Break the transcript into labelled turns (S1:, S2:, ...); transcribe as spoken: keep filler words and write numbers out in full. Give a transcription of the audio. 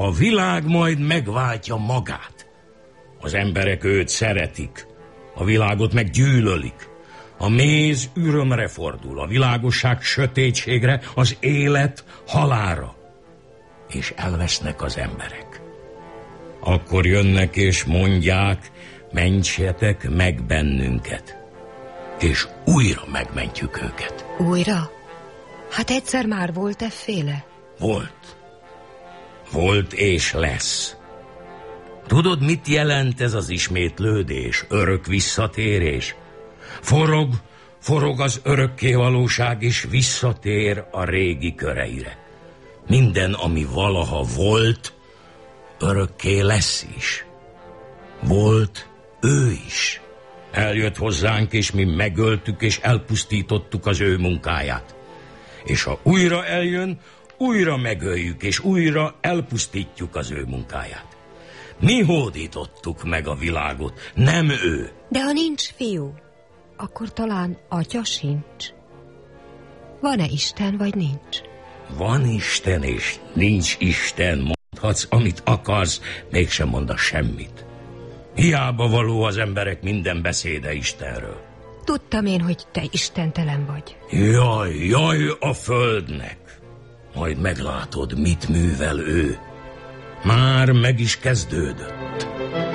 S1: A világ majd megváltja magát. Az emberek őt szeretik, a világot meg gyűlölik. A méz ürömre fordul, a világosság sötétségre, az élet halálra. És elvesznek az emberek. Akkor jönnek és mondják, mentsetek meg bennünket. És újra megmentjük őket.
S2: Újra? Hát egyszer már volt efféle?
S1: Volt. Volt és lesz. Tudod, mit jelent ez az ismétlődés, örök visszatérés? Forog, forog az örökké valóság, és visszatér a régi köreire. Minden, ami valaha volt, örökké lesz is. Volt ő is. Eljött hozzánk, és mi megöltük és elpusztítottuk az ő munkáját. És ha újra eljön, újra megöljük, és újra elpusztítjuk az ő munkáját. Mi hódítottuk meg a világot, nem ő.
S2: De ha nincs fiú, akkor talán atya sincs. Van-e Isten, vagy nincs?
S1: Van Isten, és nincs Isten. Mondhatsz, amit akarsz, mégsem mondasz semmit. Hiába való az emberek minden beszéde Istenről.
S2: Tudtam én, hogy te istentelen vagy.
S1: Jaj, jaj a földnek. Majd meglátod, mit művel ő. Már meg is kezdődött.